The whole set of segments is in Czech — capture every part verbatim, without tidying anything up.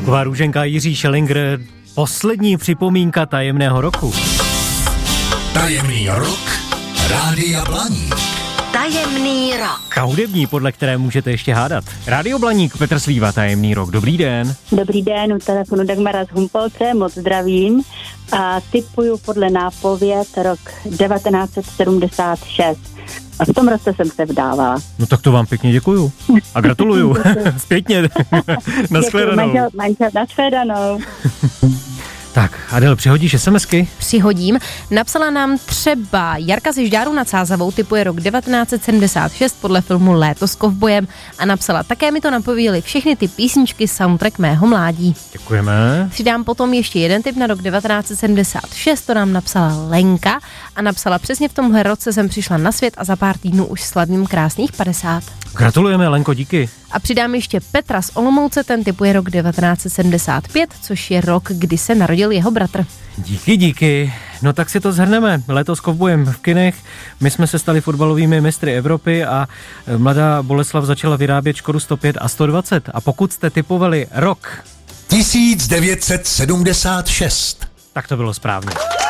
Taková růženka Jiří Schellinger, poslední připomínka tajemného roku. Tajemný rok Rádia Blaník. Tajemný rok. Ta hudební, podle které můžete ještě hádat. Rádio Blaník, Petr Slíva, tajemný rok. Dobrý den. Dobrý den, u telefonu Dagmara z Humpolce, moc zdravím. A tipuju podle nápověd rok devatenáct set sedmdesát šest. A v tom roce jsem se vdávala. No tak to vám pěkně děkuju. A gratuluju. Zpětně. Nashledanou. Manžel, manžel, nashledanou. Tak, Adel, přihodíš SMSky? Přihodím. Napsala nám třeba Jarka ze Žďáru nad Sázavou, typuje rok devatenáct set sedmdesát šest podle filmu Léto s kovbojem a napsala, také mi to napověděly všechny ty písničky soundtrack mého mládí. Děkujeme. Přidám potom ještě jeden tip na rok devatenáct set sedmdesát šest, to nám napsala Lenka a napsala, přesně v tomhle roce jsem přišla na svět a za pár týdnů už slavím krásných padesát. Gratulujeme, Lenko, díky. A přidám ještě Petra z Olomouce, ten typuje rok devatenáct set sedmdesát pět, což je rok, kdy se narodil jeho bratr. Díky, díky. No tak si to shrneme. Léto s kovbojem v kinech. My jsme se stali fotbalovými mistry Evropy a mladá Boleslav začala vyrábět Škodu sto pět a sto dvacet. A pokud jste tipovali rok tisíc devět set sedmdesát šest, tak to bylo správně.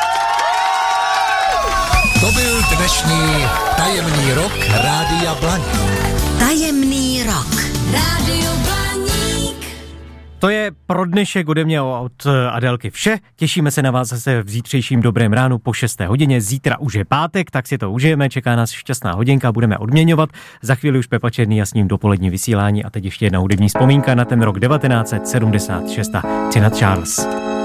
To byl dnešní tajemný rok Rádia Blaník. Tajemný rok Rádio Blaník. To je pro dnešek ode mě od Adélky vše. Těšíme se na vás zase v zítřejším dobrém ránu po šesté hodině. Zítra už je pátek, tak si to užijeme. Čeká nás šťastná hodinka, budeme odměňovat. Za chvíli už Pepa Černý a s ním dopolední vysílání. A teď ještě jedna hudební vzpomínka na ten rok devatenáct set sedmdesát šest a Tina Charles.